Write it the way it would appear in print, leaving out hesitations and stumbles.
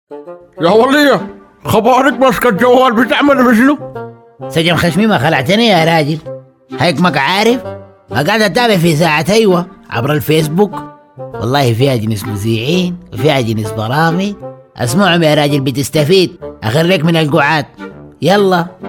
يا ولية، خبرك ماسكة الجوال بتعمل بشنو؟ سجن خشمي ما خلعتني يا راجل. هيك ما عارف، ما قاعد اتابع في ساعة ايوه عبر الفيسبوك. والله فيها جنس مذيعين وفيها جنس برامج. اسمعهم يا راجل بتستفيد. اخرك من القعاد. يلا.